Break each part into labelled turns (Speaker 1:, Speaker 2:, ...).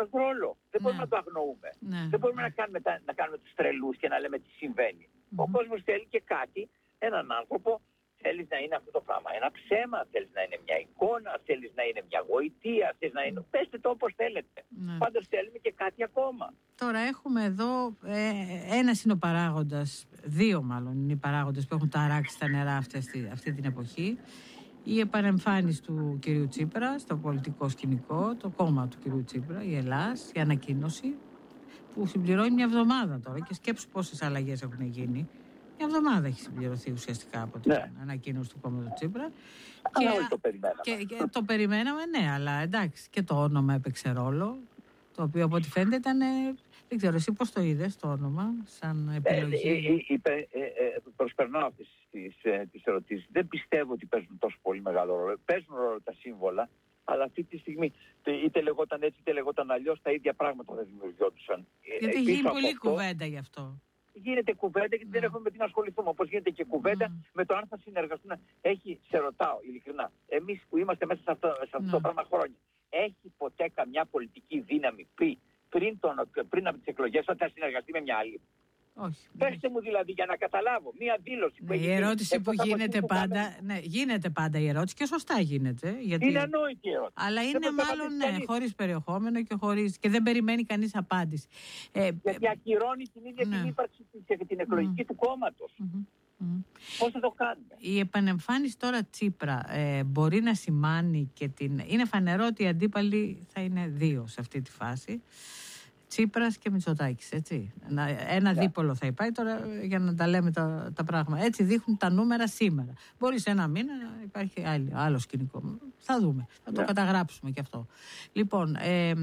Speaker 1: ενός ρόλο. Δεν μπορούμε να το αγνοούμε. Δεν μπορούμε να κάνουμε τους τρελούς και να λέμε τι συμβαίνει. Ο κόσμος θέλει και κάτι, έναν άνθρωπο. Θέλεις να είναι αυτό το πράγμα ένα ψέμα, θέλεις να είναι μια εικόνα, θέλεις να είναι μια γοητεία, θέλεις να είναι... Πέστε το όπως θέλετε. Πάντως θέλουμε και κάτι ακόμα.
Speaker 2: Τώρα έχουμε εδώ, ένας είναι ο παράγοντας, δύο μάλλον είναι οι παράγοντες που έχουν ταράξει τα νερά αυτή την εποχή. Η επανεμφάνιση του κυρίου Τσίπρα στο πολιτικό σκηνικό, το κόμμα του κυρίου Τσίπρα, η Ελλάς, η ανακοίνωση που συμπληρώνει μια εβδομάδα τώρα και σκέψου πόσες αλλαγές έχουν γίνει. Μια εβδομάδα έχει συμπληρωθεί ουσιαστικά από την ανακοίνωση του κόμματος του Τσίπρα.
Speaker 1: Αλλά όλοι το περιμέναμε.
Speaker 2: Και το περιμέναμε, ναι, αλλά εντάξει, και το όνομα έπαιξε ρόλο, το οποίο από ό,τι φαίνεται ήταν, δεν ξέρω, εσύ πώς το είδες το όνομα, σαν επιλογή.
Speaker 1: Προσπερνάω αυτές τις ερωτήσεις. Δεν πιστεύω ότι παίζουν τόσο πολύ μεγάλο ρόλο. Παίζουν ρόλο τα σύμβολα, αλλά αυτή τη στιγμή είτε λεγόταν έτσι είτε λεγόταν αλλιώς, τα ίδια πράγματα δεν δημιουργιόντουσαν.
Speaker 2: Γιατί έχει γίνει πολλή κουβέντα γι' αυτό.
Speaker 1: Γίνεται κουβέντα γιατί δεν έχουμε με τι να ασχοληθούμε. Όπως γίνεται και κουβέντα με το αν θα συνεργαστούν. Σε ρωτάω ειλικρινά, εμείς που είμαστε μέσα σε αυτό το πράγμα χρόνια, έχει ποτέ καμιά πολιτική δύναμη πριν από τις εκλογές ότι θα συνεργαστεί με μια άλλη?
Speaker 2: Όχι.
Speaker 1: Πέστε μου δηλαδή για να καταλάβω μία δήλωση που
Speaker 2: η ερώτηση που γίνεται πάντα. Ναι, γίνεται πάντα η ερώτηση και σωστά γίνεται. Γιατί...
Speaker 1: Είναι ανόητη η ερώτηση.
Speaker 2: Αλλά είναι μάλλον χωρίς περιεχόμενο και δεν περιμένει κανείς απάντηση.
Speaker 1: Γιατί ακυρώνει την ίδια την ύπαρξη και την εκλογική του κόμματος. Πώς θα το κάνουμε?
Speaker 2: Η επανεμφάνιση τώρα Τσίπρα μπορεί να σημάνει και είναι φανερό ότι οι αντίπαλοι θα είναι δύο σε αυτή τη φάση. Τσίπρας και Μητσοτάκης, έτσι. Ένα δίπολο θα υπάρχει τώρα για να τα λέμε τα πράγματα. Έτσι δείχνουν τα νούμερα σήμερα. Μπορεί σε ένα μήνα να υπάρχει άλλο σκηνικό. Θα δούμε. Θα το καταγράψουμε και αυτό. Λοιπόν,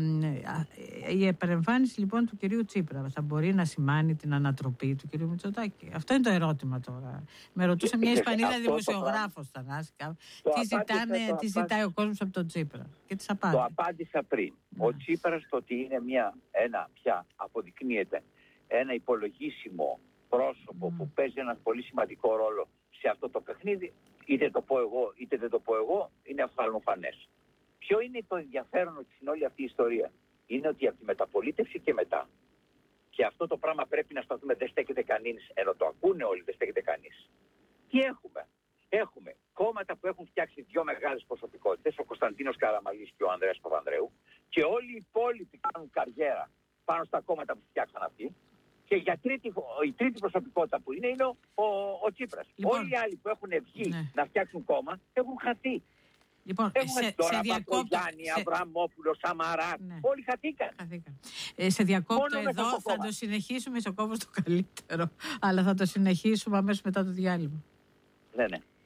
Speaker 2: η επανεμφάνιση λοιπόν του κυρίου Τσίπρα θα μπορεί να σημάνει την ανατροπή του κυρίου Μητσοτάκη? Αυτό είναι το ερώτημα τώρα. Με ρωτούσε μια Ισπανίδα δημοσιογράφος, Θανάσικα. Τι ζητάει ο κόσμος από τον Τσίπρα? Και της απάντησε.
Speaker 1: Το απάντησα πριν. Ο Τσίπρας το ότι είναι πια αποδεικνύεται ένα υπολογίσιμο πρόσωπο που παίζει ένα πολύ σημαντικό ρόλο σε αυτό το παιχνίδι, είτε το πω εγώ είτε δεν το πω εγώ, είναι αφαλμοφανές. Ποιο είναι το ενδιαφέρον στην όλη αυτή η ιστορία? Είναι ότι από τη μεταπολίτευση και μετά, και αυτό το πράγμα πρέπει να σταθούμε, δεν στέκεται κανείς, ενώ το ακούνε όλοι, δεν στέκεται κανείς. Τι έχουμε? Έχουμε κόμματα που έχουν φτιάξει δύο μεγάλες προσωπικότητες, ο Κωνσταντίνος Καραμαλής και ο Ανδρέας Παπανδρέου, και όλοι οι υπόλοιποι κάνουν καριέρα πάνω στα κόμματα που φτιάξαν αυτοί. Και η τρίτη προσωπικότητα που είναι ο Τσίπρας.
Speaker 2: Λοιπόν,
Speaker 1: όλοι οι άλλοι που έχουν βγει να φτιάξουν κόμμα έχουν χαθεί.
Speaker 2: Λοιπόν,
Speaker 1: έχουμε τώρα Παπογιάννη, Αβραμόπουλο, Σαμαρά. Όλοι χαθήκαν.
Speaker 2: Σε διακόπτω εδώ, θα το συνεχίσουμε στο κόμμα το καλύτερο. Αλλά θα το συνεχίσουμε αμέσως μετά το διάλειμμα.
Speaker 1: Ναι.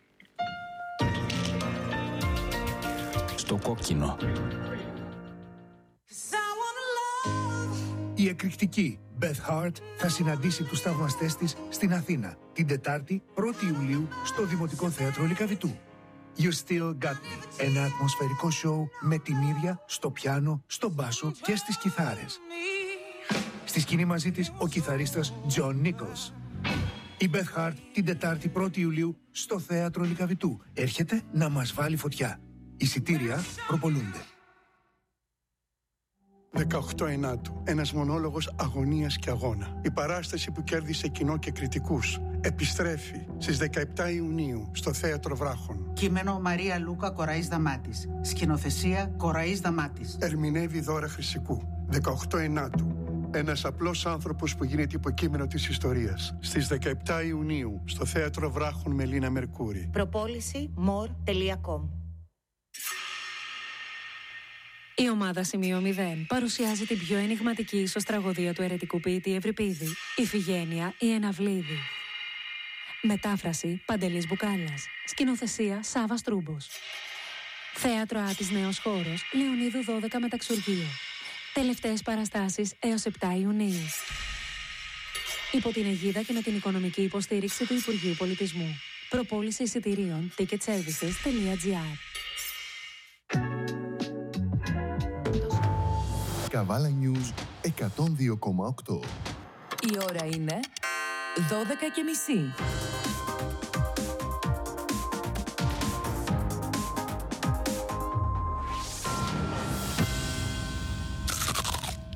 Speaker 3: Στο κόκκινο.
Speaker 4: Η εκρηκτική Beth Hart θα συναντήσει τους θαυμαστές της στην Αθήνα την Τετάρτη 1η Ιουλίου στο Δημοτικό Θέατρο Λυκαβητού. You Still Got Me, ένα ατμοσφαιρικό σοου με την ίδια στο πιάνο, στο μπάσο και στις κιθάρες. Στη σκηνή μαζί της ο κιθαρίστας John Nichols. Η Beth Hart την Τετάρτη 1η Ιουλίου στο Θέατρο Λυκαβητού έρχεται να μας βάλει φωτιά. Εισιτήρια προπολούνται.
Speaker 5: 18 Ενάτου. Ένας μονόλογος αγωνίας και αγώνα. Η παράσταση που κέρδισε κοινό και κριτικούς επιστρέφει στις 17 Ιουνίου στο Θέατρο Βράχων.
Speaker 6: Κείμενο Μαρία Λούκα Κοραής Δαμάτης. Σκηνοθεσία Κοραής Δαμάτης.
Speaker 5: Ερμηνεύει Δώρα Χρυσικού. 18 Ενάτου. Ένας απλός άνθρωπος που γίνεται υποκείμενο της ιστορίας. Στις 17 Ιουνίου στο Θέατρο Βράχων με Λίνα Μερκούρη.
Speaker 7: Προπόληση more.com.
Speaker 8: Η ομάδα Σημείο 0 παρουσιάζει την πιο ενιγματική ίσως τραγωδία του αιρετικού ποιητή Ευρυπίδη, Ιφηγένεια η Εναυλίδη. Μετάφραση Παντελής Μπουκάλας. Σκηνοθεσία Σάβας Τρούμπος. Θέατρο Άτης Νέος Χώρος, Λεωνίδου 12 Μεταξουργείο. Τελευταίες παραστάσεις έως 7 Ιουνίου. Υπό την αιγίδα και με την οικονομική υποστήριξη του Υπουργείου Πολιτισμού. Προπόληση εισιτηρίων ticketservices.gr.
Speaker 9: Καβάλα News 102,8.
Speaker 10: Η ώρα είναι 12:30.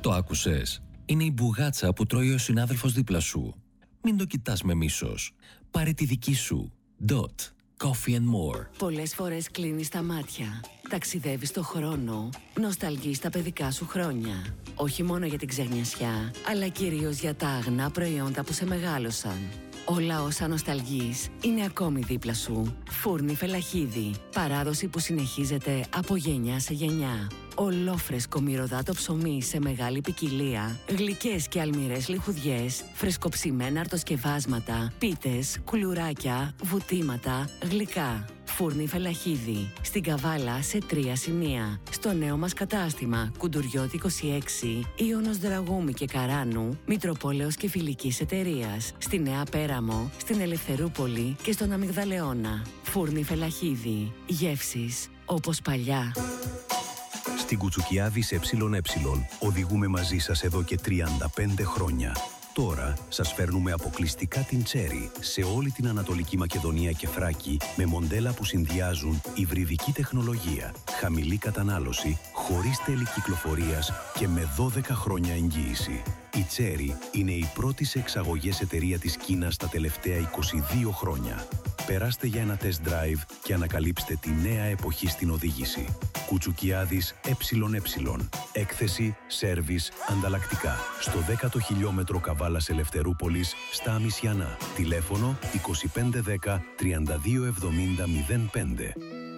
Speaker 11: Το άκουσες? Είναι η μπουγάτσα που τρώει ο συνάδελφος δίπλα σου. Μην το κοιτάς με μίσος. Πάρε τη δική σου. Dot. Coffee and more.
Speaker 12: Πολλές φορές κλείνεις τα μάτια. Ταξιδεύεις το χρόνο. Νοσταλγείς τα παιδικά σου χρόνια. Όχι μόνο για την ξενιασιά, αλλά κυρίως για τα αγνά προϊόντα που σε μεγάλωσαν. Όλα όσα νοσταλγείς είναι ακόμη δίπλα σου. Φούρνη Φελαχίδη. Παράδοση που συνεχίζεται από γενιά σε γενιά. Ολόφρεσκο μυρωδάτο ψωμί σε μεγάλη ποικιλία. Γλυκές και αλμυρές λιχουδιές. Φρεσκοψημένα αρτοσκευάσματα. Πίτες, κουλουράκια, βουτήματα, γλυκά. Φούρνη Φελαχίδη. Στην Καβάλα σε 3 σημεία. Στο νέο μας κατάστημα Κουντουριώτη 26, Ιωνος Δραγούμη και Καράνου, Μητροπόλεως και Φιλικής Εταιρείας. Στη Νέα Πέραμο, στην Ελευθερούπολη και στον Αμυγδαλεώνα. Φούρνη Φελαχίδη. Γεύσεις όπως παλιά.
Speaker 13: Στην Κουτσουκιάδης ΕΕ οδηγούμε μαζί σας εδώ και 35 χρόνια. Τώρα σας φέρνουμε αποκλειστικά την Cherry σε όλη την Ανατολική Μακεδονία και Θράκη με μοντέλα που συνδυάζουν υβριδική τεχνολογία, χαμηλή κατανάλωση, χωρίς τέλη κυκλοφορίας και με 12 χρόνια εγγύηση. Η Cherry είναι η πρώτη σε εξαγωγές εταιρεία της Κίνας τα τελευταία 22 χρόνια. Περάστε για ένα test drive και ανακαλύψτε τη νέα εποχή στην οδήγηση. Κουτσουκιάδης ΕΕ. Έκθεση, σέρβις, ανταλλακτικά. Στο 10ο χιλιόμετρο Καβάλας Ελευθερούπολης, στα Αμισιανά. Τηλέφωνο 2510 3270 05.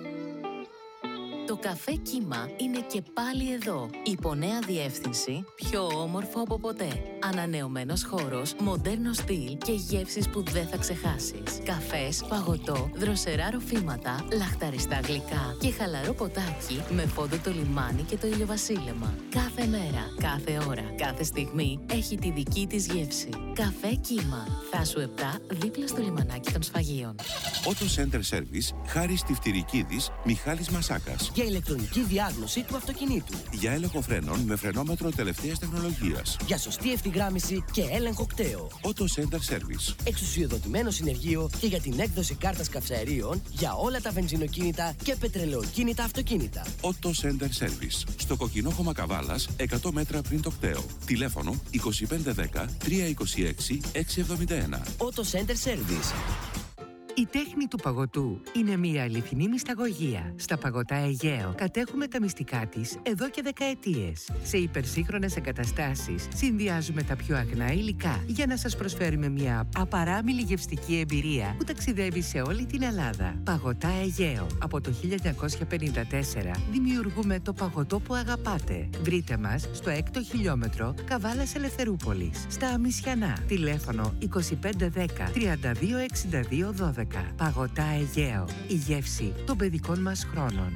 Speaker 14: Το καφέ Κύμα είναι και πάλι εδώ. Υπό νέα διεύθυνση, πιο όμορφο από ποτέ. Ανανεωμένος χώρος, μοντέρνο στυλ και γεύσεις που δεν θα ξεχάσεις. Καφές, παγωτό, δροσερά ροφήματα, λαχταριστά γλυκά και χαλαρό ποτάκι με φόντο το λιμάνι και το ηλιοβασίλεμα. Κάθε μέρα, κάθε ώρα, κάθε στιγμή έχει τη δική της γεύση. Καφέ Κύμα. Θάσου 7, δίπλα στο λιμανάκι των Σφαγείων.
Speaker 15: Auto Center Service, Χάρης Τυφτυρικίδης, Μιχάλης Μασάκας.
Speaker 16: Για ηλεκτρονική διάγνωση του αυτοκινήτου.
Speaker 15: Για έλεγχο φρένων με φρενόμετρο τελευταίας τεχνολογίας.
Speaker 16: Για σωστή ευθυγράμμιση και έλεγχο κταίου.
Speaker 15: Auto Center Service.
Speaker 16: Εξουσιοδοτημένο συνεργείο και για την έκδοση κάρτας καυσαερίων για όλα τα βενζινοκίνητα και πετρελαιοκίνητα αυτοκίνητα.
Speaker 15: Auto Center Service. Στο Κοκκινόχωμα Καβάλας, 100 μέτρα πριν το κταίο. Τηλέφωνο 2510 326 671.
Speaker 16: Auto Center Service.
Speaker 17: Η τέχνη του παγωτού είναι μια αληθινή μυσταγωγία. Στα Παγωτά Αιγαίο κατέχουμε τα μυστικά της εδώ και δεκαετίες. Σε υπερσύγχρονες εγκαταστάσεις συνδυάζουμε τα πιο αγνά υλικά για να σας προσφέρουμε μια απαράμιλη γευστική εμπειρία που ταξιδεύει σε όλη την Ελλάδα. Παγωτά Αιγαίο. Από το 1954 δημιουργούμε το παγωτό που αγαπάτε. Βρείτε μας στο 6ο χιλιόμετρο Καβάλας Ελευθερούπολης, στα Αμισιανά. Τηλέφωνο 2510 3262 12. Παγωτά Αιγαίο. Η γεύση των παιδικών μας χρόνων.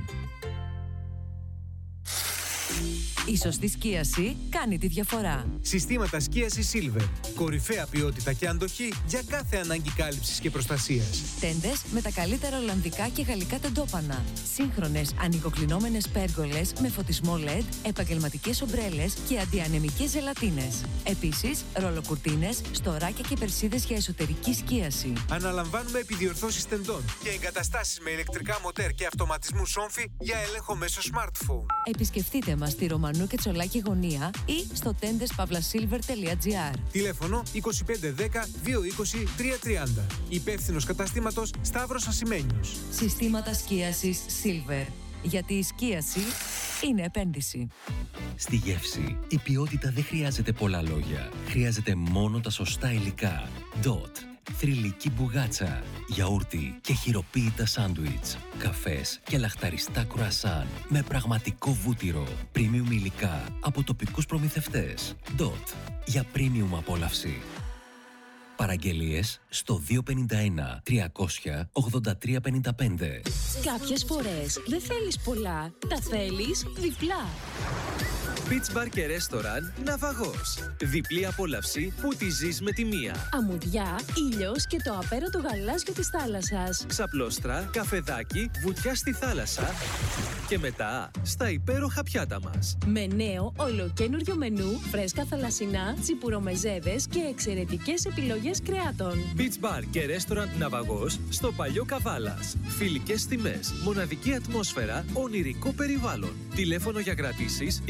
Speaker 10: Η σωστή σκίαση κάνει τη διαφορά.
Speaker 18: Συστήματα σκίασης Silver. Κορυφαία ποιότητα και αντοχή για κάθε ανάγκη κάλυψης και προστασίας.
Speaker 10: Τέντες με τα καλύτερα ολλανδικά και γαλλικά τεντόπανα. Σύγχρονες ανοικοκλεινόμενες πέργολες με φωτισμό LED, επαγγελματικές ομπρέλες και αντιανεμικές ζελατίνες. Επίσης, ρολοκουρτίνες, στοράκια και περσίδες για εσωτερική σκίαση.
Speaker 18: Αναλαμβάνουμε επιδιορθώσεις τεντών και εγκαταστάσεις με ηλεκτρικά μοτέρ και αυτοματισμού σόμφι για έλεγχο μέσω smartphone.
Speaker 10: Επισκεφτείτε μας στη Ρωμανού και Τσολάκη γωνία ή στο tendeспavlasilver.gr.
Speaker 18: Τηλέφωνο 2510 220 330. Υπεύθυνος καταστήματος Σταύρος Ασημένιος.
Speaker 10: Συστήματα σκίασης Silver. Γιατί η σκίαση είναι επένδυση.
Speaker 11: Στη γεύση, η ποιότητα δεν χρειάζεται πολλά λόγια. Χρειάζεται μόνο τα σωστά υλικά. Dot. Θρυλική μπουγάτσα, γιαούρτι και χειροποίητα σάντουιτς, καφές και λαχταριστά κρουασάν με πραγματικό βούτυρο, premium υλικά από τοπικούς προμηθευτές. Dot. Για premium απόλαυση. Παραγγελίες στο 251 300 8355.
Speaker 19: Κάποιες φορές δεν θέλεις πολλά, τα θέλεις διπλά.
Speaker 20: Beach Bar και Restaurant Ναυαγός. Διπλή απόλαυση που τη ζεις με τη μία.
Speaker 19: Αμμουδιά, ήλιος και το απέρωτο γαλάζιο της θάλασσας.
Speaker 20: Ξαπλώστρα, καφεδάκι, βουτιά στη θάλασσα. Και μετά στα υπέροχα πιάτα μας.
Speaker 19: Με νέο ολοκένουργιο μενού, φρέσκα θαλασσινά, τσιπουρομεζέδες και εξαιρετικές επιλογές κρεάτων.
Speaker 20: Beach Bar και Restaurant Ναυαγός στο Παλιό Καβάλας. Φιλικές τιμές, μοναδική ατμόσφαιρα, ονειρικό περιβάλλον. Τηλέφωνο για κρατήσεις 25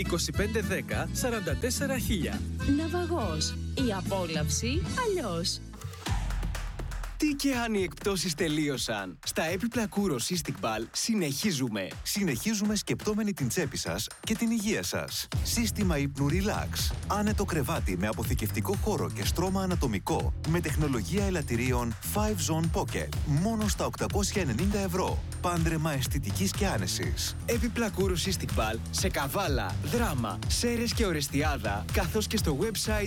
Speaker 20: 2510 44 1000.
Speaker 19: Ναυαγός. Η απόλαυση αλλιώς.
Speaker 18: Τι και αν οι εκπτώσεις τελείωσαν. Στα έπιπλα Kouros Istikbal συνεχίζουμε.
Speaker 21: Συνεχίζουμε σκεπτόμενοι την τσέπη σας και την υγεία σας. Σύστημα ύπνου Relax. Άνετο κρεβάτι με αποθηκευτικό χώρο και στρώμα ανατομικό. Με τεχνολογία ελαττηρίων 5 Zone Pocket. Μόνο στα 890 ευρώ. Πάντρεμα αισθητικής και άνεσης.
Speaker 18: Έπιπλα Kouros Istikbal σε Καβάλα, Δράμα, Σέρες και Ορεστιάδα, καθώς και στο website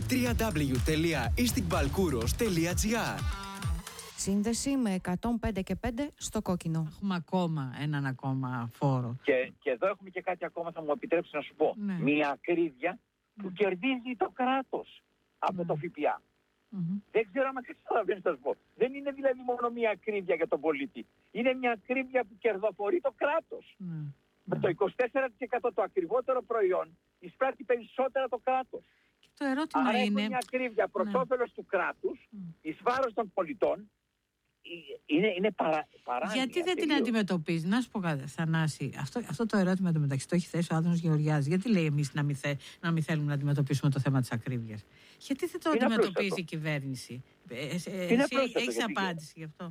Speaker 18: www.istikbalkouros.gr.
Speaker 22: Σύνδεση με 105 και 5 στο κόκκινο.
Speaker 2: Έχουμε έναν ακόμα φόρο.
Speaker 1: Και εδώ έχουμε και κάτι ακόμα, θα μου επιτρέψει να σου πω.
Speaker 2: Ναι.
Speaker 1: Μια ακρίβεια που κερδίζει το κράτος από το ΦΠΑ. Δεν ξέρω αν καταλαβαίνεις να σου πω. Δεν είναι δηλαδή μόνο μια ακρίβεια για τον πολίτη. Είναι μια ακρίβεια που κερδοφορεί το κράτος. Με το 24% το ακριβότερο προϊόν εισπράττει περισσότερα το κράτος.
Speaker 2: Και το ερώτημα
Speaker 1: άρα
Speaker 2: είναι...
Speaker 1: Άρα μια ακρίβεια προς όφελος του κράτους, εις βάρος των πολιτών. Είναι παράνοια.
Speaker 2: Γιατί δεν την αντιμετωπίζει, να σου πω κάτι, Θανάση. Αυτό το ερώτημα εντωμεταξύ το έχει θέσει ο Άδωνος Γεωργιάδης. Γιατί λέει εμείς να μην θέλουμε να αντιμετωπίσουμε το θέμα της ακρίβειας? Γιατί δεν το αντιμετωπίζει η κυβέρνηση? Έχεις απάντηση γι' αυτό?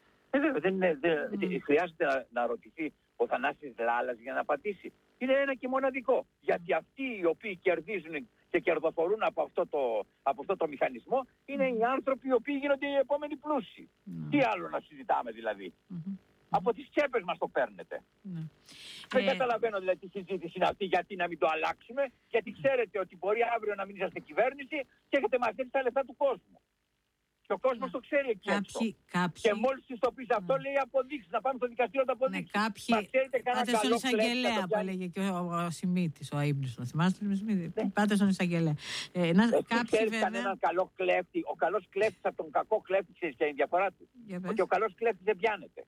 Speaker 1: Χρειάζεται να ρωτηθεί ο Θανάσης Λάλας για να απαντήσει. Είναι ένα και μοναδικό. Γιατί αυτοί οι οποίοι κερδίζουν και κερδοφορούν από αυτό το μηχανισμό είναι οι άνθρωποι οι οποίοι γίνονται οι επόμενοι πλούσιοι. Τι άλλο να συζητάμε δηλαδή? Από τις τσέπες μας το παίρνετε. Δεν καταλαβαίνω δηλαδή τη συζήτηση είναι αυτή, γιατί να μην το αλλάξουμε, γιατί ξέρετε ότι μπορεί αύριο να μην είσαστε κυβέρνηση και έχετε μαζέψει τα λεφτά του κόσμου. Και ο κόσμος το ξέρει εκεί έξω. Και μόλις της το πεις αυτό λέει αποδείξεις, να πάμε στο δικαστήριο να το αποδείξεις.
Speaker 2: Πάτε στον εισαγγελέα που έλεγε και ο Σιμίτης, ο Αΐμπνης, να θυμάστε τον Σιμίτη. Πάτε στον εισαγγελέα.
Speaker 1: Ξέρεις κανέναν καλό κλέφτη? Ο καλός κλέφτης από τον κακό κλέφτη, ξέρεις ποια είναι η διαφορά του? Ότι ο καλός κλέφτης δεν πιάνεται.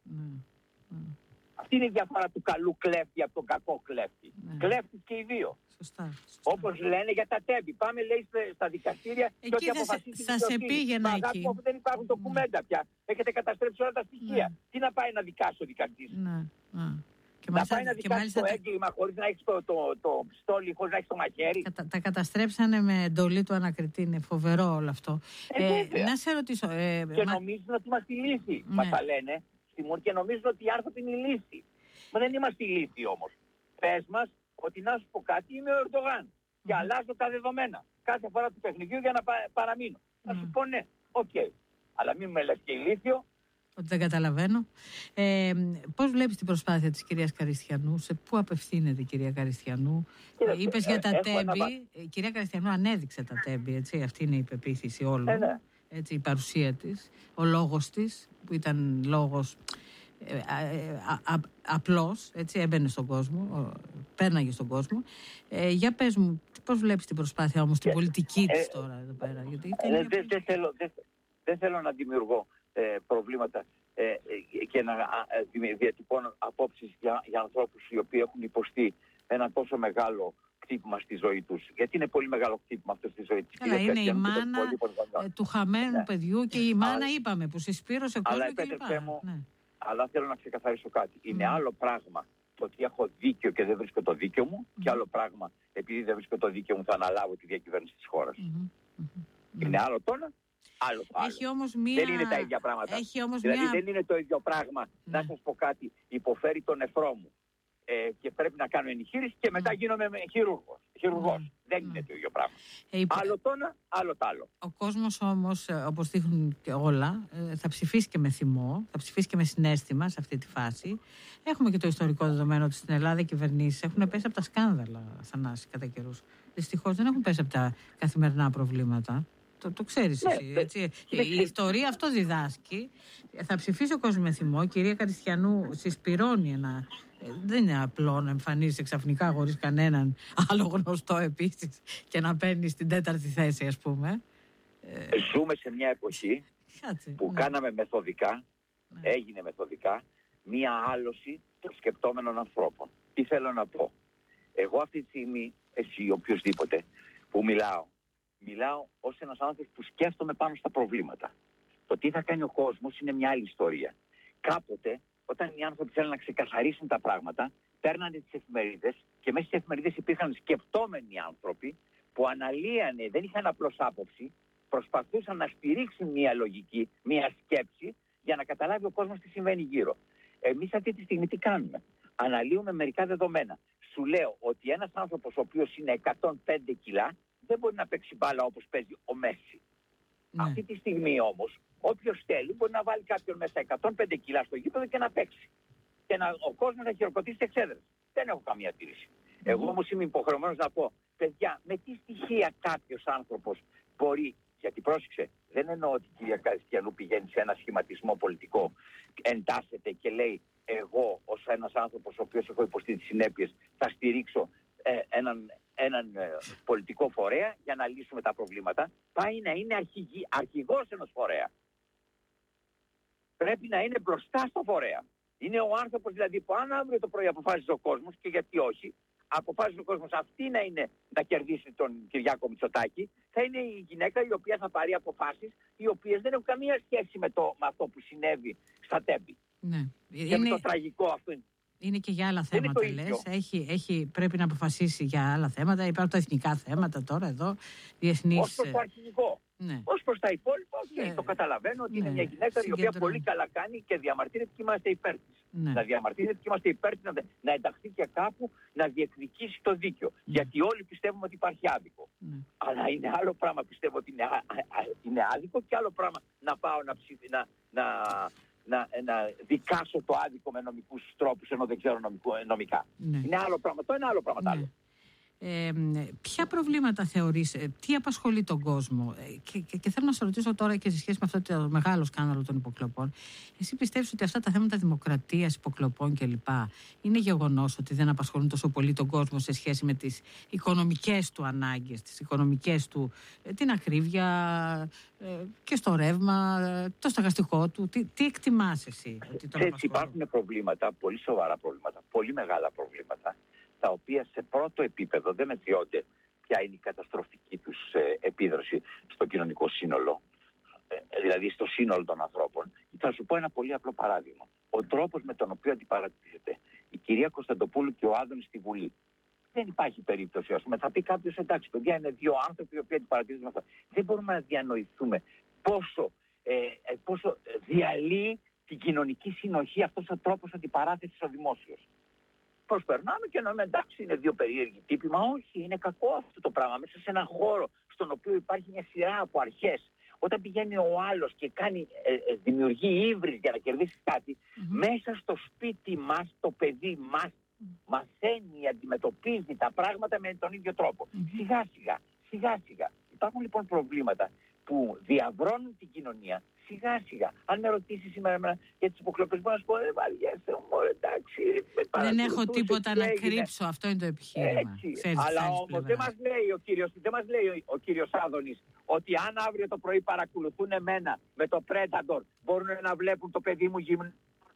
Speaker 1: Αυτή είναι η διαφορά του καλού κλέφτη από τον κακό κλέφτη. Κλέφτης και οι δύο.
Speaker 2: Σωστά.
Speaker 1: Όπως λένε για τα τέμπη. Πάμε λέει στα δικαστήρια και ό,τι αποφασίσει
Speaker 2: θα σε πήγαινα εκεί.
Speaker 1: Αφού δεν υπάρχουν ντοκουμέντα πια. Έχετε καταστρέψει όλα τα στοιχεία. Τι να πάει να δικάσει ο δικαστής? Να πάει να δικάσει το έγκλημα χωρίς να έχει το πιστόλι, χωρίς να έχει το μαχαίρι.
Speaker 2: Τα καταστρέψανε με εντολή του ανακριτή. Είναι φοβερό όλο αυτό. Να σε ρωτήσω.
Speaker 1: Και νομίζουν ότι είμαστε η λύση. Μας τα λένε και νομίζουν ότι οι άνθρωποι είναι η λύση. Μα δεν είμαστε η λύση όμως. Πες μας ότι να σου πω κάτι, είμαι ο Ερντογάν και αλλάζω τα δεδομένα κάθε φορά του παιχνιδιού για να παραμείνω. Να σου πω ναι, οκ. Αλλά μην με λες και ηλίθιο.
Speaker 2: Ότι δεν καταλαβαίνω. Πώς βλέπεις την προσπάθεια της κυρίας Καριστιανού? Σε πού απευθύνεται η κυρία Καριστιανού? Είπες για τα τέμπη. Η κυρία Καριστιανού ανέδειξε τα τέμπη, έτσι. Αυτή είναι η πεποίθηση όλων. Έτσι, η παρουσία της, ο λόγος της, που ήταν λόγος απλός, έτσι, έμπαινε στον κόσμο, πέρναγε στον κόσμο. Για πες μου, πώς βλέπεις την προσπάθεια όμως, την πολιτική της τώρα εδώ πέρα?
Speaker 1: Δεν θέλω να δημιουργώ προβλήματα και να διατυπώνω απόψεις για ανθρώπους οι οποίοι έχουν υποστεί ένα τόσο μεγάλο χτύπημα στη ζωή τους. Γιατί είναι πολύ μεγάλο χτύπημα αυτό στη ζωή της.
Speaker 2: Καλά, είναι η μάνα του χαμένου παιδιού και η μάνα, είπαμε, που συσπήρωσε κόσμο κλπ.
Speaker 1: Αλλά θέλω να ξεκαθαρίσω κάτι. Είναι άλλο πράγμα το ότι έχω δίκιο και δεν βρίσκω το δίκιο μου, και άλλο πράγμα επειδή δεν βρίσκω το δίκιο μου θα αναλάβω τη διακυβέρνηση της χώρας. Είναι άλλο τώρα, άλλο το άλλο. Δεν είναι τα ίδια πράγματα. Δηλαδή δεν είναι το ίδιο πράγμα να σας πω κάτι, υποφέρει το νεφρό μου και πρέπει να κάνω εγχείρηση και μετά γίνομαι χειρουργός. Δεν είναι το ίδιο πράγμα. Άλλο το ένα, άλλο το άλλο.
Speaker 2: Ο κόσμος όμως, όπως δείχνουν και όλα, θα ψηφίσει και με θυμό, θα ψηφίσει και με συναίσθημα σε αυτή τη φάση. Έχουμε και το ιστορικό δεδομένο ότι στην Ελλάδα οι κυβερνήσεις έχουν πέσει από τα σκάνδαλα, Θανάση, κατά καιρούς. Δυστυχώς δεν έχουν πέσει από τα καθημερινά προβλήματα. Το ξέρεις εσύ, έτσι. Η ιστορία αυτό διδάσκει. Θα ψηφίσει ο κόσμος με θυμό. Η κυρία Καριστιανού συσπυρώνει ένα... Δεν είναι απλό να εμφανίζεσαι ξαφνικά χωρίς κανέναν άλλο γνωστό επίσης και να παίρνει στην 4η θέση, ας πούμε.
Speaker 1: Ζούμε σε μια εποχή που κάναμε μεθοδικά, έγινε μεθοδικά, μία άλωση των σκεπτόμενων ανθρώπων. Τι θέλω να πω? Εγώ αυτή τη στιγμή, εσύ οποιοσδήποτε που μιλάω ως ένας άνθρωπος που σκέφτομαι πάνω στα προβλήματα. Το τι θα κάνει ο κόσμος είναι μια άλλη ιστορία. Κάποτε, όταν οι άνθρωποι θέλουν να ξεκαθαρίσουν τα πράγματα, παίρνανε τις εφημερίδες και μέσα στις εφημερίδες υπήρχαν σκεπτόμενοι άνθρωποι που αναλύανε, δεν είχαν απλώς άποψη, προσπαθούσαν να στηρίξουν μια λογική, μια σκέψη για να καταλάβει ο κόσμος τι συμβαίνει γύρω. Εμείς αυτή τη στιγμή τι κάνουμε? Αναλύουμε μερικά δεδομένα. Σου λέω ότι ένας άνθρωπος ο οποίος είναι 105 κιλά δεν μπορεί να παίξει μπάλα όπως παίζει ο Μέση. Αυτή τη στιγμή όμως, όποιος θέλει μπορεί να βάλει κάποιον μέσα 105 κιλά στο γήπεδο και να παίξει. Και ο κόσμος να χειροκροτήσει τις εξέδρες. Δεν έχω καμία αντίρρηση. Εγώ όμως είμαι υποχρεωμένος να πω, παιδιά, με τι στοιχεία κάποιος άνθρωπος μπορεί, γιατί πρόσεξε, δεν εννοώ ότι η κυρία Καριστιανού πηγαίνει σε ένα σχηματισμό πολιτικό, εντάσσεται και λέει, εγώ ως ένας άνθρωπος ο οποίος έχω υποστεί τις συνέπειες θα στηρίξω έναν πολιτικό φορέα για να λύσουμε τα προβλήματα. Πάει να είναι αρχηγός ενός φορέα. Πρέπει να είναι μπροστά στο φορέα. Είναι ο άνθρωπος δηλαδή που αν αύριο το πρωί αποφάσιζε ο κόσμος, και γιατί όχι, αποφάσιζε ο κόσμος αυτή να κερδίσει τον Κυριάκο Μητσοτάκη, θα είναι η γυναίκα η οποία θα πάρει αποφάσεις οι οποίες δεν έχουν καμία σχέση με αυτό που συνέβη στα Τέμπη.
Speaker 2: Ναι.
Speaker 1: Και με το τραγικό αυτό.
Speaker 2: Είναι και για άλλα θέματα, λες. Πρέπει να αποφασίσει για άλλα θέματα. Υπάρχουν τα εθνικά θέματα τώρα εδώ, διεθνείς.
Speaker 1: Ως προς το αρχηγικό.
Speaker 2: Ναι.
Speaker 1: Ως προς τα υπόλοιπα, το καταλαβαίνω ότι είναι μια γυναίκα η οποία πολύ καλά κάνει και διαμαρτύρεται και είμαστε υπέρ της.
Speaker 2: Ναι.
Speaker 1: Να διαμαρτύρεται και είμαστε υπέρ της, να ενταχθεί και κάπου να διεκδικήσει το δίκαιο. Γιατί όλοι πιστεύουμε ότι υπάρχει άδικο. Αλλά είναι άλλο πράγμα πιστεύω ότι είναι άδικο και άλλο πράγμα να πάω να δικάσω το άδικο με νομικούς τρόπους ενώ δεν ξέρω νομικά. Είναι άλλο πράγμα. Το είναι άλλο πράγμα το άλλο.
Speaker 2: Ποια προβλήματα θεωρείς, τι απασχολεί τον κόσμο, και θέλω να σε ρωτήσω τώρα και σε σχέση με αυτό το μεγάλο σκάνδαλο των υποκλοπών, εσύ πιστεύεις ότι αυτά τα θέματα δημοκρατίας, υποκλοπών κλπ. Είναι γεγονός ότι δεν απασχολούν τόσο πολύ τον κόσμο σε σχέση με τις οικονομικές του ανάγκες, τις οικονομικές του, την ακρίβεια και στο ρεύμα, το στεγαστικό του? Τι εκτιμάς εσύ ότι τον
Speaker 1: απασχολούν? Υπάρχουν προβλήματα, πολύ σοβαρά προβλήματα, πολύ μεγάλα προβλήματα, τα οποία σε πρώτο επίπεδο δεν μετριώνται ποια είναι η καταστροφική τους επίδραση στο κοινωνικό σύνολο, δηλαδή στο σύνολο των ανθρώπων. Θα σου πω ένα πολύ απλό παράδειγμα. Ο τρόπος με τον οποίο αντιπαρατίθεται η κυρία Κωνσταντοπούλου και ο Άδωνης στη Βουλή. Δεν υπάρχει περίπτωση, ας πούμε, θα πει κάποιος, εντάξει, παιδιά, είναι δύο άνθρωποι οι οποίοι αντιπαρατίθεται με αυτό. Δεν μπορούμε να διανοηθούμε πόσο διαλύει την κοινωνική συνοχή αυτός ο τρόπος αντιπαράθεσης ο δημόσιος. Προσπερνάμε και λέμε, εντάξει, είναι δύο περίεργοι τύποι. Μα όχι, είναι κακό αυτό το πράγμα. Μέσα σε έναν χώρο στον οποίο υπάρχει μια σειρά από αρχές, όταν πηγαίνει ο άλλος και δημιουργεί ύβρις για να κερδίσει κάτι, μέσα στο σπίτι μας, το παιδί μας μαθαίνει, αντιμετωπίζει τα πράγματα με τον ίδιο τρόπο. Σιγά σιγά. Υπάρχουν λοιπόν προβλήματα που διαβρώνουν την κοινωνία. Σιγά σιγά. Αν με ρωτήσει σήμερα για τις υποκλοπές, μπορώ να σου πω, βαριέσαι, εντάξει.
Speaker 2: Δεν έχω τίποτα να κρύψω, αυτό είναι το επιχείρημα.
Speaker 1: Αλλά όμως δεν μας λέει ο κύριος Άδωνης ότι αν αύριο το πρωί παρακολουθούν εμένα με το Predator, μπορούν να βλέπουν το παιδί μου γυμνό,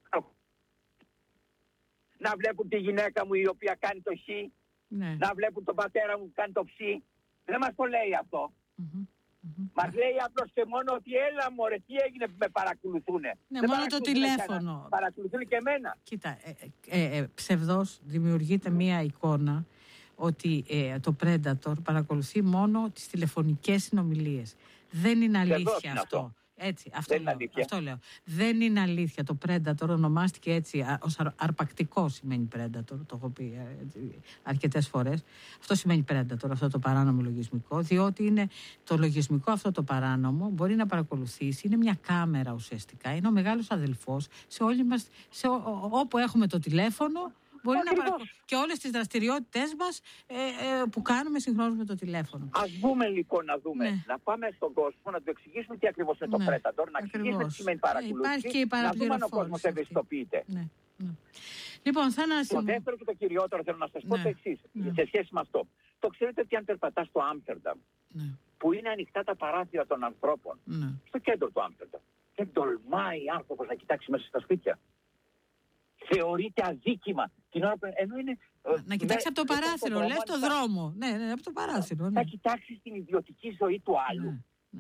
Speaker 1: να βλέπουν τη γυναίκα μου η οποία κάνει το χ, να βλέπουν τον πατέρα μου που κάνει το ψ. Δεν μας το λέει αυτό. Μας λέει απλώς και μόνο ότι έλα μωρέ, τι έγινε που με παρακολουθούνε.
Speaker 2: Ναι, μόνο το τηλέφωνο.
Speaker 1: Παρακολουθούν και εμένα.
Speaker 2: Κοίτα, ψευδώς δημιουργείται μία εικόνα ότι το Predator παρακολουθεί μόνο τις τηλεφωνικές συνομιλίες. Δεν είναι αλήθεια αυτό. Έτσι, αυτό λέω. Δεν είναι αλήθεια. Το Predator ονομάστηκε έτσι, ως αρπακτικό σημαίνει Predator, το έχω πει αρκετές φορές. Αυτό σημαίνει Predator, αυτό το παράνομο λογισμικό, διότι είναι το λογισμικό αυτό το παράνομο μπορεί να παρακολουθήσει, είναι μια κάμερα ουσιαστικά, είναι ο μεγάλος αδελφός σε όλοι μας, όπου έχουμε το τηλέφωνο. Μπορεί να παρακολουθεί και όλες τις δραστηριότητες μας που κάνουμε συγχρόνως με το τηλέφωνο.
Speaker 1: Ας δούμε λοιπόν, να πάμε στον κόσμο, να του εξηγήσουμε τι ακριβώς είναι το Predator, να εξηγήσουμε τι σημαίνει παρακολούθηση, να δούμε αν ο κόσμος ευαισθητοποιείται.
Speaker 2: Λοιπόν,
Speaker 1: το δεύτερο και το κυριότερο θέλω να σας πω το εξής, σε σχέση με αυτό. Το ξέρετε ότι αν περπατάς στο Άμστερνταμ, που είναι ανοιχτά τα παράθυρα των ανθρώπων, στο κέντρο του Άμστερνταμ, δεν τολμάει άνθρωπος να κοιτάξει μέσα στα σπίτια. Θεωρείται αδίκημα. Ενώ είναι,
Speaker 2: να κοιτάξει από το παράθυρο, λες το δρόμο. Ναι, από το παράθυρο.
Speaker 1: Θα κοιτάξει την ιδιωτική ζωή του άλλου.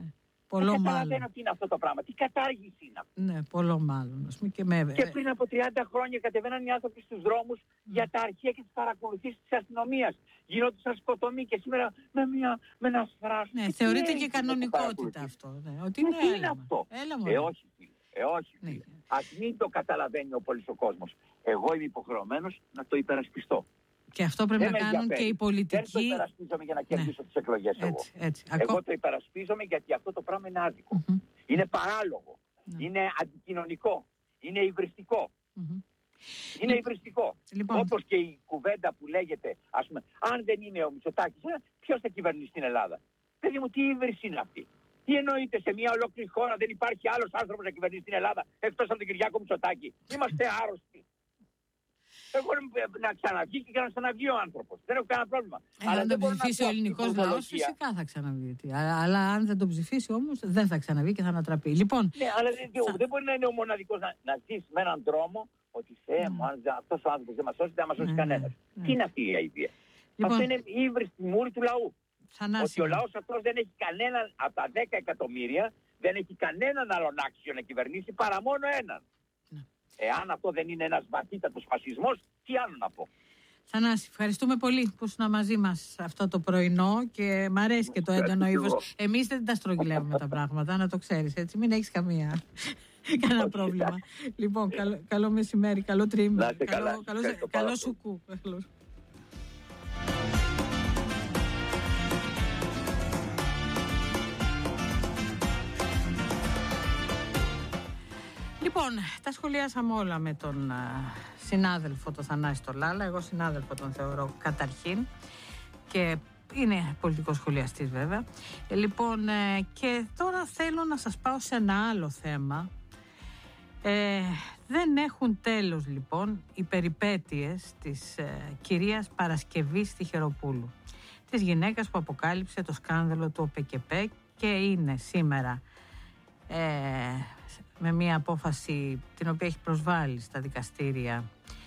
Speaker 2: Πολλό
Speaker 1: δεν
Speaker 2: μάλλον.
Speaker 1: καταλαβαίνω τι είναι αυτό το πράγμα. Τι κατάργηση είναι αυτό.
Speaker 2: Ναι, πολλό μάλλον.
Speaker 1: Και πριν από 30 χρόνια κατεβαίναν οι άνθρωποι στους δρόμους για τα αρχεία και τις παρακολουθήσεις της αστυνομίας. Γινόντουσαν σκοτωμοί και σήμερα με ένα θράσος.
Speaker 2: Ναι, θεωρείται και κανονικότητα αυτό. Ναι, ότι είναι
Speaker 1: τι είναι αυτό. Όχι.
Speaker 2: Ναι.
Speaker 1: Ας μην το καταλαβαίνει ο πολύς ο κόσμος. Εγώ είμαι υποχρεωμένος να το υπερασπιστώ.
Speaker 2: Και αυτό πρέπει να κάνουν και οι πολιτικοί.
Speaker 1: Δεν το υπερασπίζομαι για να κερδίσω τις εκλογές εγώ. Εγώ το υπερασπίζομαι γιατί αυτό το πράγμα είναι άδικο. Είναι παράλογο. Είναι αντικοινωνικό. Είναι υβριστικό. Είναι υβριστικό. Όπως και η κουβέντα που λέγεται, ας πούμε, αν δεν είναι ο Μητσοτάκης, ποιος θα κυβερνήσει την Ελλάδα. Παιδί μου, τι ύβριση είναι αυτή. Τι εννοείται, σε μια ολόκληρη χώρα δεν υπάρχει άλλος άνθρωπος να κυβερνήσει την Ελλάδα εκτός από τον Κυριάκο Μητσοτάκη. Είμαστε άρρωστοι. Εγώ να ξαναβγεί και να ξαναβγεί ο άνθρωπος. Δεν έχω κανένα πρόβλημα.
Speaker 2: Αλλά αν δεν ψηφίσει ο ελληνικός λαός, φυσικά θα ξαναβγεί. Αλλά αν δεν τον ψηφίσει όμως, δεν θα ξαναβγεί και θα ανατραπεί. Λοιπόν,
Speaker 1: ναι, αλλά δεν μπορεί να είναι ο μοναδικός να ζήσει με έναν δρόμο ότι Θεέ μου, αν αυτός ο άνθρωπος δεν μας σώσει, δεν μας σώσει κανένας. Τι είναι αυτή η αηδία. Αυτό είναι η ύβριστη μούρη του λαού. Ότι ο λαός αυτός δεν έχει κανέναν, από τα 10 εκατομμύρια, δεν έχει κανέναν άλλον άξιο να κυβερνήσει παρά μόνο έναν. Εάν αυτό δεν είναι ένας βαθύτατος φασισμός, τι άλλο να πω.
Speaker 2: Θανάση, ευχαριστούμε πολύ που ήσουν μαζί μας αυτό το πρωινό και μ' αρέσει και το έντονο ύφος. Εμείς δεν τα στρογγυλεύουμε τα πράγματα, να το ξέρεις έτσι, μην έχεις κανένα πρόβλημα. Λοιπόν, καλό μεσημέρι, καλό τρίμηνο, καλό σουκού. Λοιπόν, τα σχολιάσαμε όλα με τον συνάδελφο τον Θανάση τον Λάλα. Εγώ συνάδελφο τον θεωρώ καταρχήν και είναι πολιτικός σχολιαστής βέβαια. Λοιπόν, και τώρα θέλω να σας πάω σε ένα άλλο θέμα. Δεν έχουν τέλος λοιπόν οι περιπέτειες της κυρίας Παρασκευής Τυχεροπούλου, της γυναίκας που αποκάλυψε το σκάνδαλο του ΟΠΕΚΕΠΕ και είναι σήμερα με μια απόφαση την οποία έχει προσβάλει στα δικαστήρια,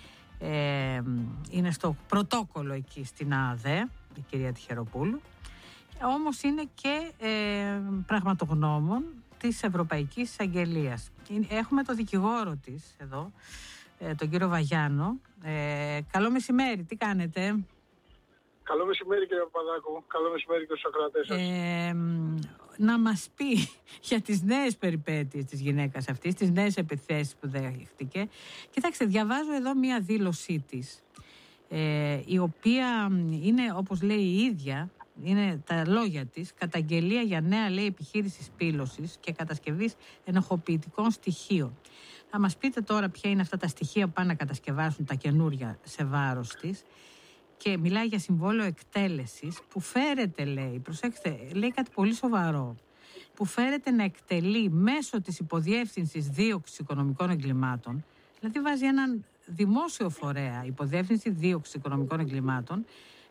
Speaker 2: είναι στο πρωτόκολλο εκεί στην ΑΑΔΕ η κυρία Τυχεροπούλου, όμως είναι και πραγματογνώμων της Ευρωπαϊκής Εισαγγελίας. Έχουμε το δικηγόρο της εδώ, τον κύριο Βαγιάνο. Καλό μεσημέρι, τι κάνετε?
Speaker 3: Καλό μεσημέρι κύριε Παπαδάκου, καλό μεσημέρι και στους ακροατές σας.
Speaker 2: Να μας πει για τις νέες περιπέτειες της γυναίκας αυτής, τις νέες επιθέσεις που δέχτηκε. Κοιτάξτε, διαβάζω εδώ μία δήλωσή της, η οποία είναι, όπως λέει η ίδια, είναι τα λόγια της, καταγγελία για νέα, λέει, επιχείρηση σπήλωσης και κατασκευής ενοχοποιητικών στοιχείων. Θα μας πείτε τώρα ποια είναι αυτά τα στοιχεία που πάνε να κατασκευάσουν τα καινούρια σε βάρος της. Και μιλάει για συμβόλαιο εκτέλεσης που φέρεται, λέει, προσέξτε, λέει κάτι πολύ σοβαρό, που φέρεται να εκτελεί μέσω της υποδιεύθυνσης δίωξης οικονομικών εγκλημάτων, δηλαδή βάζει έναν δημόσιο φορέα, υποδιεύθυνση δίωξης οικονομικών εγκλημάτων,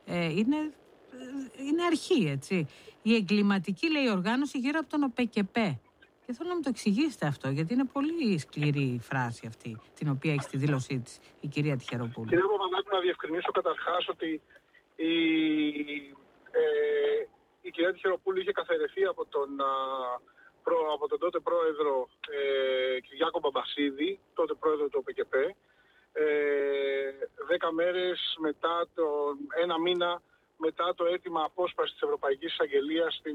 Speaker 2: είναι αρχή, έτσι. Η εγκληματική, λέει, οργάνωση γύρω από τον ΟΠΕΚΕΠΕ. Και θέλω να μου το εξηγήσετε αυτό, γιατί είναι πολύ σκληρή η φράση αυτή, την οποία έχει στη δήλωσή της η κυρία Τυχεροπούλου.
Speaker 3: Κύριε Παπαδάκου, να διευκρινίσω καταρχάς ότι η κυρία Τυχεροπούλου είχε καθαιρεθεί από τον τότε πρόεδρο Κυριάκο Μπαμπασίδη, τότε πρόεδρο του ΟΠΕΚΕΠΕ, 10 μέρες μετά, ένα μήνα μετά το αίτημα απόσπασης της Ευρωπαϊκής Εισαγγελίας στην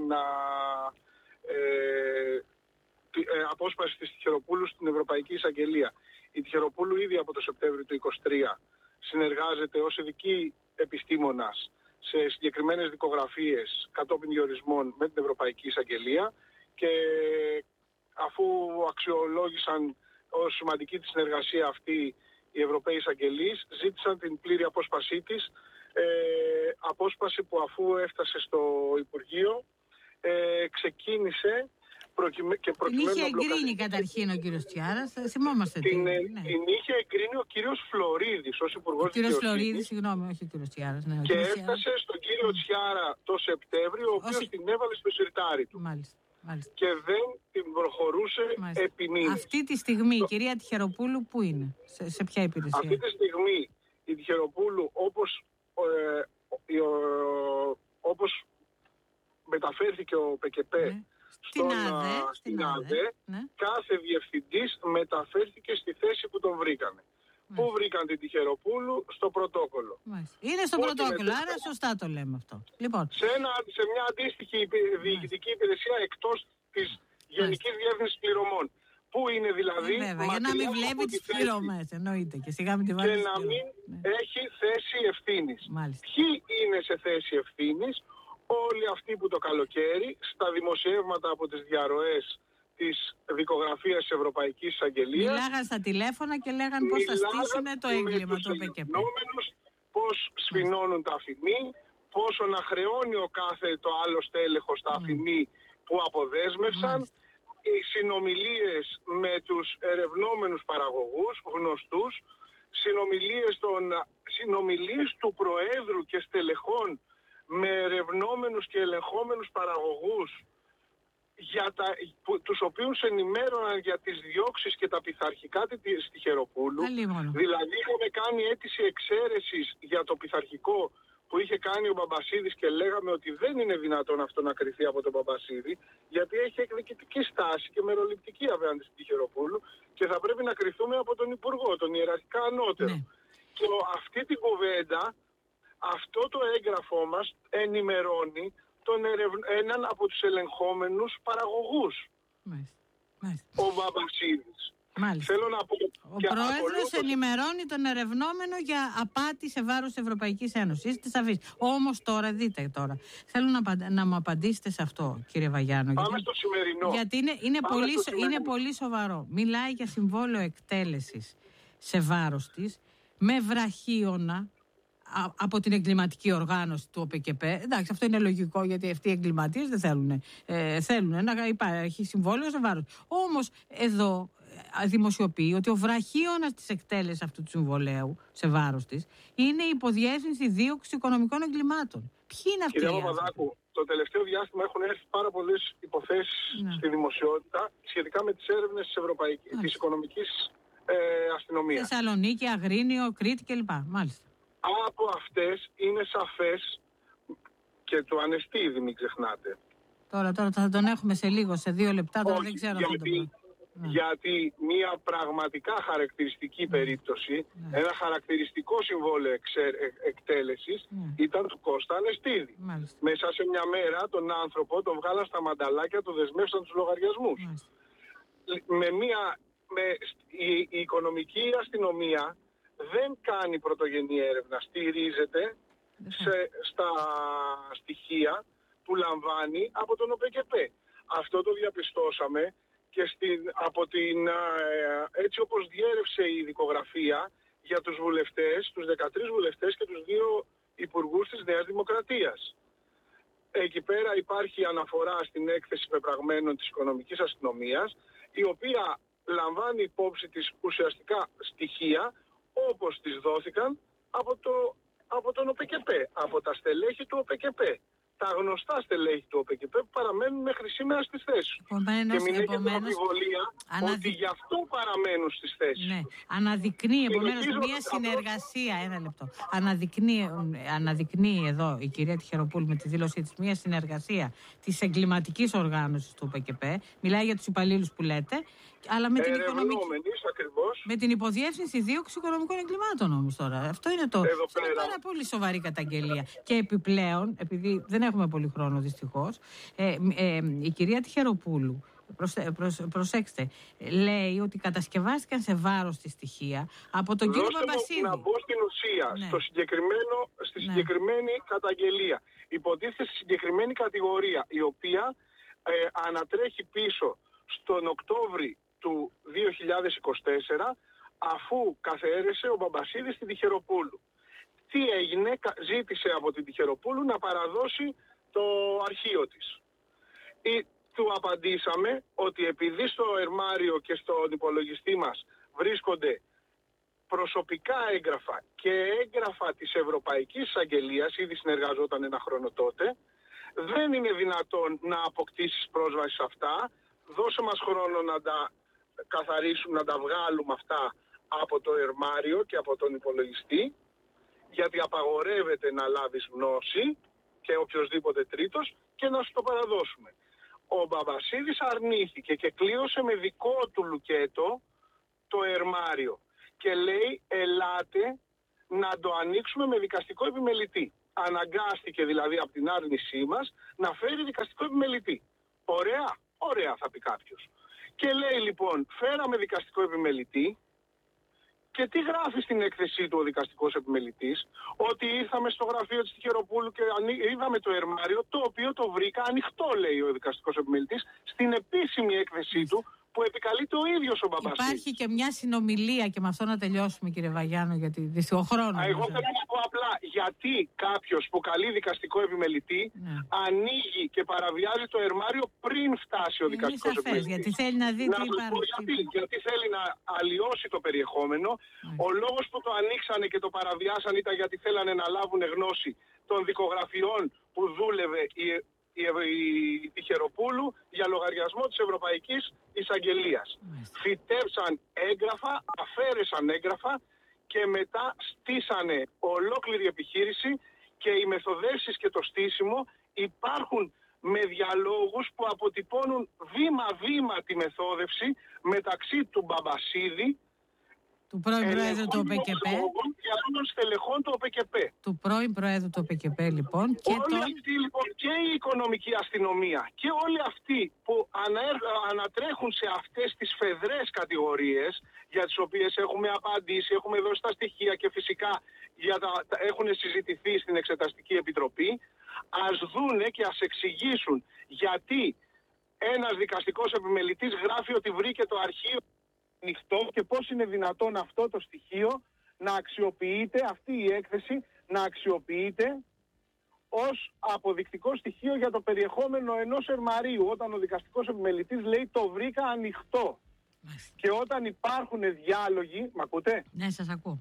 Speaker 3: απόσπαση της Τυχεροπούλου στην Ευρωπαϊκή Εισαγγελία. Η Τυχεροπούλου ήδη από το Σεπτέμβριο του 2023 συνεργάζεται ως ειδική επιστήμονας σε συγκεκριμένες δικογραφίες κατόπιν διορισμών με την Ευρωπαϊκή Εισαγγελία και αφού αξιολόγησαν ως σημαντική τη συνεργασία αυτή οι Ευρωπαίοι Εισαγγελείς, ζήτησαν την πλήρη απόσπασή της, απόσπαση που αφού έφτασε στο Υπουργείο ξεκίνησε
Speaker 2: την είχε εγκρίνει καταρχήν ο κύριος Τσιάρας, θυμόμαστε
Speaker 3: την είχε εγκρίνει ο κύριος Φλωρίδης ως Υπουργός Δικαιοσύνης.
Speaker 2: Ο κύριος Φλωρίδης, συγγνώμη, όχι ο κύριος Τσιάρας. Ναι,
Speaker 3: και έφτασε στον κύριο Τσιάρα το Σεπτέμβριο, ο οποίος την έβαλε στο σιρτάρι του.
Speaker 2: Μάλιστα.
Speaker 3: Και δεν την προχωρούσε επί μήνες.
Speaker 2: Αυτή τη στιγμή η κυρία Τυχεροπούλου πού είναι, σε ποια υπηρεσία?
Speaker 3: Αυτή τη στιγμή η Τυχεροπούλου όπως μεταφέρθηκε ο ΠΚΠ στην ΑΔΕ, κάθε διευθυντής μεταφέρθηκε στη θέση που τον βρήκανε. Πού βρήκαν την Τυχεροπούλου? Στο πρωτόκολλο.
Speaker 2: Είναι στο πρωτόκολλο, άρα σωστά το λέμε αυτό. Λοιπόν.
Speaker 3: Σε μια αντίστοιχη διοικητική υπηρεσία εκτός της Γενικής Διεύθυνσης Πληρωμών. Πού είναι δηλαδή?
Speaker 2: Βέβαια, για να μην βλέπει τις πληρωμές, εννοείται. Και σιγά μην τη βάλει.
Speaker 3: Και να μην έχει θέση ευθύνης. Ποιοι είναι σε θέση ευθύνης? Όλοι αυτοί που το καλοκαίρι στα δημοσιεύματα από τις διαρροές της δικογραφίας της Ευρωπαϊκής Εισαγγελίας
Speaker 2: μιλάγαν στα τηλέφωνα και λέγαν πώς θα στήσουν το έγκλημα του ΟΠΕΚΕΠ.
Speaker 3: Πώς σφινώνουν τα αφημί, πόσο να χρεώνει ο κάθε το άλλο στέλεχος τα αφημί που αποδέσμευσαν, οι συνομιλίες με τους ερευνόμενους παραγωγούς γνωστούς, συνομιλίες του Προέδρου και στελεχών με ερευνόμενους και ελεγχόμενους παραγωγούς τους οποίους ενημέρωναν για τις διώξεις και τα πειθαρχικά της Τυχεροπούλου. Δηλαδή είχαμε κάνει αίτηση εξαίρεσης για το πειθαρχικό που είχε κάνει ο Μπαμπασίδης και λέγαμε ότι δεν είναι δυνατόν αυτό να κριθεί από τον Μπαμπασίδη, γιατί έχει εκδικητική στάση και μεροληπτική απέναντι στην Τυχεροπούλου και θα πρέπει να κριθούμε από τον Υπουργό, τον ιεραρχικά ανώτερο. Και αυτή την κουβέντα, αυτό το έγγραφό μας ενημερώνει έναν από τους ελεγχόμενους παραγωγούς. Ο Μπαμπασίδης. Θέλω να πω,
Speaker 2: ο Πρόεδρος ενημερώνει τον ερευνόμενο για απάτη σε βάρος της Ευρωπαϊκής Ένωσης. Όμως τώρα, δείτε τώρα, θέλω να μου απαντήσετε σε αυτό, κύριε Βαγιάννο.
Speaker 3: Πάμε στο σημερινό.
Speaker 2: Γιατί είναι πολύ σοβαρό. Μιλάει για συμβόλαιο εκτέλεσης σε βάρος της με βραχίωνα από την εγκληματική οργάνωση του ΟΠΕΚΕΠ. Εντάξει, αυτό είναι λογικό, γιατί αυτοί οι εγκληματίες δεν θέλουν. Θέλουν να υπάρχει συμβόλαιο σε βάρος. Όμως εδώ δημοσιοποιεί ότι ο βραχίωνας της εκτέλεσης αυτού του συμβολέου σε βάρος της είναι η υποδιεύθυνση δίωξης οικονομικών εγκλημάτων. Ποιοι είναι αυτοί?
Speaker 3: Κύριε Παπαδάκου, το τελευταίο διάστημα έχουν έρθει πάρα πολλές υποθέσεις στη δημοσιότητα σχετικά με τις έρευνες της οικονομικής αστυνομίας.
Speaker 2: Θεσσαλονίκη, Αγρίνιο, Κρήτη κλπ. Μάλιστα.
Speaker 3: Από αυτές είναι σαφές και το Ανεστίδη, μην ξεχνάτε.
Speaker 2: Τώρα θα τον έχουμε σε λίγο, σε 2 λεπτά, τώρα δεν ξέρω.
Speaker 3: Γιατί μια πραγματικά χαρακτηριστική περίπτωση, ένα χαρακτηριστικό συμβόλαιο εκτέλεσης ήταν του Κώστα Ανεστίδη. Μέσα σε μια μέρα τον άνθρωπο τον βγάλαν στα μανταλάκια, τον δεσμεύσαν τους λογαριασμούς. Η οικονομική αστυνομία δεν κάνει πρωτογενή έρευνα, στηρίζεται στα στοιχεία που λαμβάνει από τον ΟΠΕΚΕΠ. Αυτό το διαπιστώσαμε και έτσι όπως διέρευσε η δικογραφία για τους βουλευτές, τους 13 βουλευτές και τους 2 υπουργούς της Νέας Δημοκρατίας. Εκεί πέρα υπάρχει αναφορά στην έκθεση πεπραγμένων της οικονομικής αστυνομίας, η οποία λαμβάνει υπόψη της ουσιαστικά στοιχεία όπως τις δόθηκαν από τον ΟΠΕΚΕΠ, από τα στελέχη του ΟΠΕΚΕΠ. Τα γνωστά στελέχη του ΟΠΕΚΕΠ που παραμένουν μέχρι σήμερα στις θέσεις τους. Και μην έχετε αμφιβολία ότι γι' αυτό παραμένουν στις θέσεις τους.
Speaker 2: Αναδεικνύει επομένως μια συνεργασία, ένα λεπτό. Αναδεικνύει εδώ η κυρία Τυχεροπούλου με τη δήλωσή της μια συνεργασία της εγκληματικής οργάνωσης του ΟΠΕΚΕΠ. Μιλάει για τους υπαλλήλους που λέτε, αλλά με την οικονομική. Με την υποδιεύθυνση δίωξη οικονομικών εγκλημάτων όμως τώρα. Αυτό είναι είναι πάρα πολύ σοβαρή καταγγελία. Και επιπλέον, επειδή δεν έχουμε πολύ χρόνο δυστυχώς, η κυρία Τυχεροπούλου, προσέξτε, λέει ότι κατασκευάστηκαν σε βάρος τη στοιχεία από τον κύριο Μπαμπασίδη.
Speaker 3: Να μπω στην ουσία, στη συγκεκριμένη καταγγελία. Υποτίθεται στη συγκεκριμένη κατηγορία, η οποία ανατρέχει πίσω στον Οκτώβρη του 2024, αφού καθαίρεσε ο Μπαμπασίδης στην Τυχεροπούλου. Τι έγινε? Ζήτησε από την Τυχεροπούλου να παραδώσει το αρχείο της. Του απαντήσαμε ότι επειδή στο ερμάριο και στον υπολογιστή μας βρίσκονται προσωπικά έγγραφα και έγγραφα της Ευρωπαϊκής Εισαγγελίας, ήδη συνεργαζόταν 1 χρόνο τότε, δεν είναι δυνατόν να αποκτήσεις πρόσβαση σε αυτά. Δώσε μας χρόνο να τα καθαρίσουμε, να τα βγάλουμε αυτά από το ερμάριο και από τον υπολογιστή, γιατί απαγορεύεται να λάβεις γνώση και οποιοσδήποτε τρίτος και να σου το παραδώσουμε. Ο Μπαμπασίδης αρνήθηκε και κλείωσε με δικό του λουκέτο το ερμάριο και λέει ελάτε να το ανοίξουμε με δικαστικό επιμελητή. Αναγκάστηκε δηλαδή από την άρνησή μας να φέρει δικαστικό επιμελητή. Ωραία, ωραία θα πει κάποιος. Και λέει λοιπόν φέραμε δικαστικό επιμελητή και τι γράφει στην έκθεσή του ο δικαστικός επιμελητής? Ότι ήρθαμε στο γραφείο της Τυχεροπούλου και είδαμε το ερμάριο το οποίο το βρήκα ανοιχτό, λέει ο δικαστικός επιμελητής, στην επίσημη έκθεσή του που επικαλείται ο ίδιος ο Μπαμπασίδης.
Speaker 2: Υπάρχει και μια συνομιλία και με αυτό να τελειώσουμε, κύριε Βαγιάννο, γιατί δυστυχώς χρόνο.
Speaker 3: Εγώ θέλω να πω απλά γιατί κάποιος που καλεί δικαστικό επιμελητή ανοίγει και παραβιάζει το ερμάριο πριν φτάσει ο δικαστικός επιμελητής.
Speaker 2: Γιατί θέλει να δει τι υπάρχει.
Speaker 3: Γιατί θέλει να αλλοιώσει το περιεχόμενο. Ο λόγος που το ανοίξανε και το παραβιάσαν ήταν γιατί θέλανε να λάβουν γνώση των δικογραφιών που δούλευε η Τυχεροπούλου για λογαριασμό της Ευρωπαϊκής Εισαγγελίας. Φυτέψαν έγγραφα, αφαίρεσαν έγγραφα και μετά στήσανε ολόκληρη επιχείρηση και οι μεθοδεύσεις και το στήσιμο υπάρχουν με διαλόγους που αποτυπώνουν βήμα-βήμα τη μεθόδευση μεταξύ του Μπαμπασίδη,
Speaker 2: του πρώην Προέδρου του ΟΠΚΠ
Speaker 3: και άλλων στελεχών του ΟΠΚΠ.
Speaker 2: Του πρώην Προέδρου του ΟΠΚΠ, λοιπόν. Και
Speaker 3: όλοι αυτοί, λοιπόν, και η οικονομική αστυνομία και όλοι αυτοί που ανατρέχουν σε αυτές τις φεδρές κατηγορίες, για τις οποίες έχουμε απαντήσει, έχουμε δώσει τα στοιχεία και φυσικά έχουν συζητηθεί στην Εξεταστική Επιτροπή, ας δούνε και ας εξηγήσουν γιατί ένας δικαστικός επιμελητής γράφει ότι βρήκε το αρχείο ανοιχτό και πώς είναι δυνατόν αυτό το στοιχείο να αξιοποιείται, αυτή η έκθεση να αξιοποιείται ως αποδεικτικό στοιχείο για το περιεχόμενο ενός ερμαρίου, όταν ο δικαστικός επιμελητής λέει το βρήκα ανοιχτό. Και όταν υπάρχουν διάλογοι, μ' ακούτε?
Speaker 2: Ναι, σας ακούω.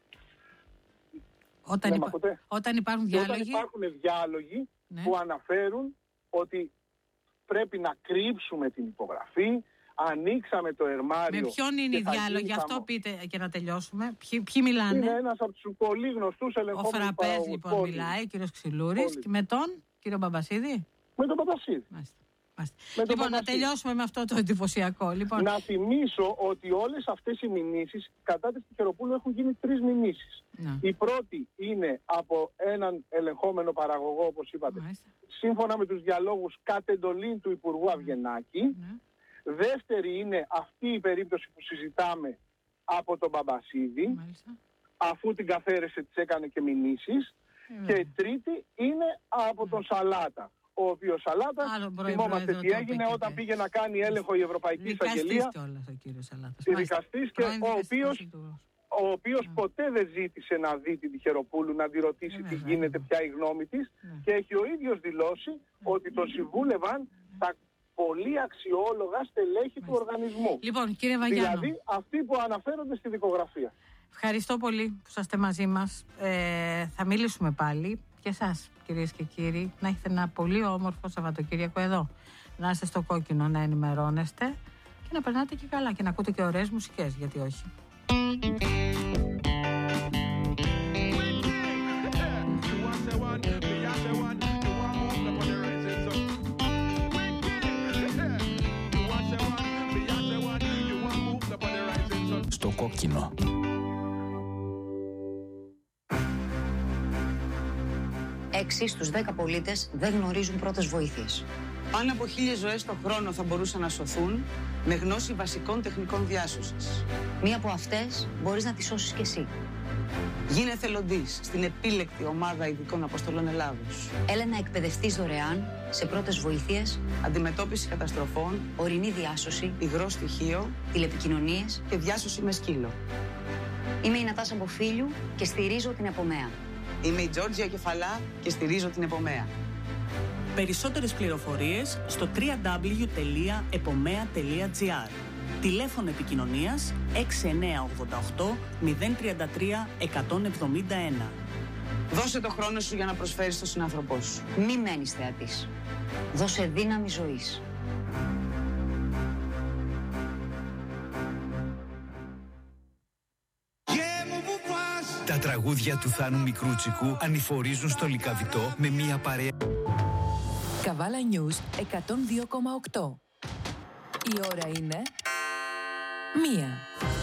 Speaker 2: Όταν υπάρχουν
Speaker 3: διάλογοι που αναφέρουν ότι πρέπει να κρύψουμε την υπογραφή, ανοίξαμε το ερμάριο.
Speaker 2: Με ποιον είναι οι διάλογοι, αυτό πείτε και να τελειώσουμε. Ποιοι μιλάνε?
Speaker 3: Είναι ένας από τους πολύ γνωστούς ελεγχόμενους
Speaker 2: παραγωγούς. Ο Φραπές λοιπόν μιλάει, ο κύριος Ξυλούρης. Και με τον κύριο Μπαμπασίδη?
Speaker 3: Με τον Μπαμπασίδη.
Speaker 2: Λοιπόν, να τελειώσουμε με αυτό το εντυπωσιακό. Λοιπόν.
Speaker 3: Να θυμίσω ότι όλες αυτές οι μηνύσεις κατά της Τυχεροπούλου έχουν γίνει 3 μηνύσεις. Η πρώτη είναι από έναν ελεγχόμενο παραγωγό, όπως είπατε, σύμφωνα με τους διαλόγους κατ' εντολή του Υπουργού Αυγενάκη. Δεύτερη είναι αυτή η περίπτωση που συζητάμε από τον Μπαμπασίδη, αφού την καθαίρεσε της έκανε και μηνύσεις. Και τρίτη είναι από τον Σαλάτα, ο οποίος Σαλάτα, θυμόμαστε τι έγινε όταν πήγε να κάνει έλεγχο η Ευρωπαϊκή Εισαγγελία. Δικαστής και ο οποίος ποτέ δεν ζήτησε να δει την Τυχεροπούλου, να τη ρωτήσει τι γίνεται, ποια η γνώμη της, και έχει ο ίδιος δηλώσει ότι τον συμβούλευαν τα πολύ αξιόλογα στελέχη του οργανισμού.
Speaker 2: Λοιπόν, κύριε Βαγιάννο,
Speaker 3: δηλαδή αυτοί που αναφέρονται στη δικογραφία.
Speaker 2: Ευχαριστώ πολύ που είσαστε μαζί μας. Θα μιλήσουμε πάλι. Και εσάς, κυρίες και κύριοι, να έχετε ένα πολύ όμορφο Σαββατοκύριακο εδώ. Να είστε στο κόκκινο, να ενημερώνεστε και να περνάτε και καλά και να ακούτε και ωραίες μουσικές, γιατί όχι.
Speaker 4: Στο κόκκινο.
Speaker 6: Έξι στους 10 πολίτες δεν γνωρίζουν πρώτες βοήθειες.
Speaker 23: Πάνω από 1.000 ζωές το χρόνο θα μπορούσαν να σωθούν με γνώση βασικών τεχνικών διάσωσης.
Speaker 6: Μία από αυτές μπορείς να τη σώσεις κι εσύ.
Speaker 23: Γίνε εθελοντής στην επίλεκτη ομάδα ειδικών αποστολών Ελλάδος.
Speaker 6: Έλα να εκπαιδευτείς δωρεάν σε πρώτες βοήθειες,
Speaker 23: αντιμετώπιση καταστροφών,
Speaker 6: ορεινή διάσωση,
Speaker 23: υγρό στοιχείο,
Speaker 6: τηλεπικοινωνίες
Speaker 23: και διάσωση με σκύλο.
Speaker 6: Είμαι η Νατάσα Μποφίλιου και στηρίζω την Επομέα.
Speaker 23: Είμαι η Τζόρτζια Κεφαλά και στηρίζω την Επομέα.
Speaker 24: Περισσότερες πληροφορίες στο www.epomea.gr. Τηλέφωνο επικοινωνίας 6988 033 171.
Speaker 23: Δώσε το χρόνο σου για να προσφέρεις στον συνάνθρωπό σου.
Speaker 6: Μη μένεις θεατής. Δώσε δύναμη ζωής.
Speaker 25: Τα τραγούδια του Θάνου Μικρούτσικου ανηφορίζουν στο Λυκαβητό με μία παρέα.
Speaker 10: Καβάλα News 102,8. Η ώρα είναι 1.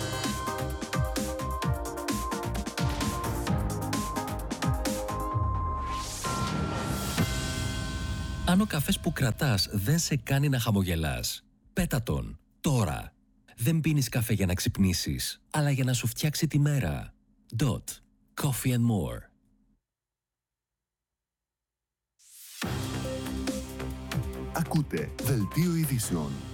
Speaker 11: Αν ο καφές που κρατάς δεν σε κάνει να χαμογελάς, πέτα τον, τώρα. Δεν πίνεις καφέ για να ξυπνήσεις, αλλά για να σου φτιάξει τη μέρα. Dot. Coffee and more.
Speaker 21: Ακούτε Δελτίο Ειδήσεων.